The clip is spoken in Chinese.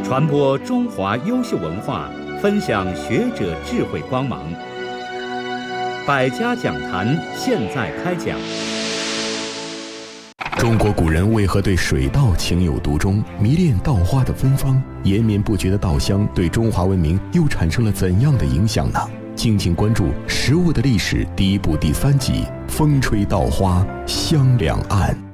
传播中华优秀文化，分享学者智慧光芒。百家讲坛现在开讲。 中国古人为何对水稻情有独钟，迷恋稻花的芬芳？延绵不绝的稻香对中华文明又产生了怎样的影响呢？敬请关注《食物的历史》第1部第3集《风吹稻花香两岸》。